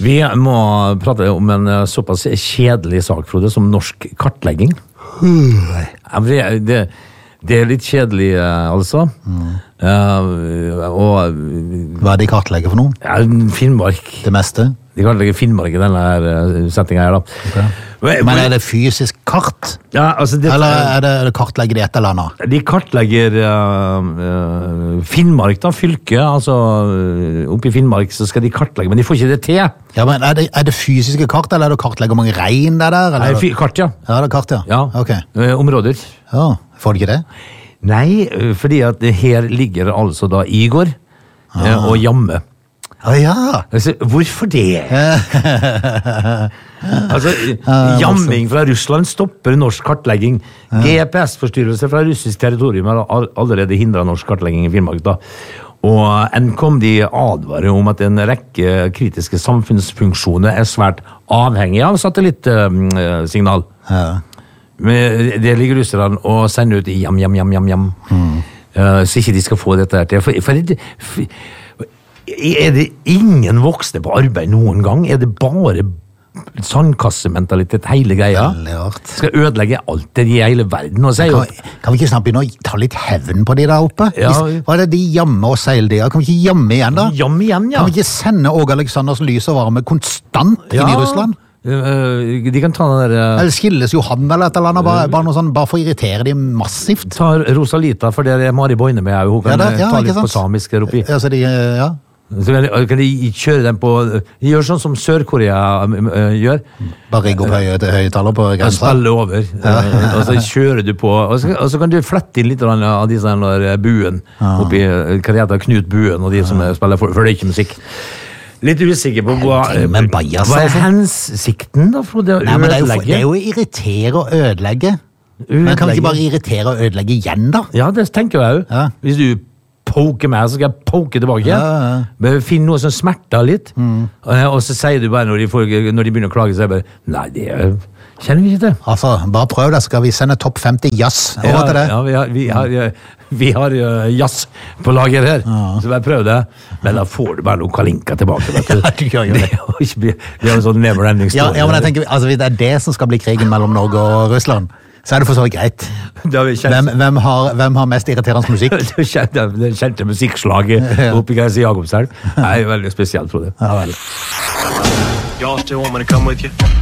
Vi må prate om en såpass kjedelig sak, Frode, som norsk kartlegging. Det litt kjedelig, altså. Og Hva de kartlegger for noe? Ja, Finnmark. Det meste? De kartlegger Finnmark i denne settingen her, da. Okay. Men det fysisk kart? Ja, altså eller det kartlegger de et eller annet? De kartlegger Finnmark, da, fylket. Altså, oppe i Finnmark så skal de kartlegge, men de får ikke det til. Ja, men er det fysiske kart, eller er det å kartlegge mange rein der? Eller? Nei, kart, ja. Ja, det er kart, ja. Ja, ok. Områder. Ja, får de ikke det? Nei, fordi at her ligger altså da Igor og Jamme. Ja. Altså, hvorfor det? Altså, jamming fra Russland stopper norsk kartlegging. GPS-forstyrrelse fra russisk territorium har allerede hindret norsk kartlegging i Finnmark, da. Og Nkom de advarer om at en rekke kritiske samfunnsfunksjoner er svært avhengige av satellittsignal. Ja. Men det ligger russerne og sender ut jam. Så ikke de skal få dette her til. Er det ingen voksne på arbeid noen gang? Er det bare sandkassementalitet hele greia? Veldig rart. Skal ødelegge alt det i hele verden. Og kan vi ikke snart begynne å ta litt hevn på de der oppe? Ja. Hva er det de jammer og seiler de? Kan vi ikke jamme igjen da? Jamme igjen, ja. Kan vi ikke sende Åge Alexanders lys og varme konstant inn i Russland? De kan ta den der eller skilles Johan eller et eller annet, bare noe sånn, bare for å irritere de massivt. Ta Rosalita, for det er Mari Boine med, hun kan ta litt på samisk der oppi. Ja, så Så kan de kjøre den på, gjør sånn som Sør-Korea gjør. Bare rigge opp høyttaler på grensen. Spille over, og så kjører du på, og så kan du flette inn litt av de sånne buen, oppi, hva det heter, Knut Buen, og de som spiller for det er ikke musikk. Litt usikker på hva er hensikten da, Frode? Nei, men det er jo å irritere og ødelegge. Men kan vi ikke bare irritere og ødelegge igjen da? Ja, det tenker jeg jo. Hvis du poker meg, så skal jeg poke tilbake. Men finn noe som smerter litt. Og så sier du bare, når de begynner å klage, så er jeg bare, nei, det kjenner vi ikke til. Altså, bare prøv det, skal vi sende topp 50 jazz over til det? Ja, vi har jazz på lager her, så bare prøv det. Men da får du bare noen kalinka tilbake, vet du. Ja, du gjør jo det. Vi har en sånn never-ending story. Ja, men jeg tenker, altså, hvis det er det som skal bli krigen mellom Norge og Russland, så er det for så greit. Hvem har mest irriterende musikk? Det kjente musikkslaget oppe i Greise Jakobselv. Det er veldig spesielt, tror jeg. Ja, vel. Y'all still want me to come with you?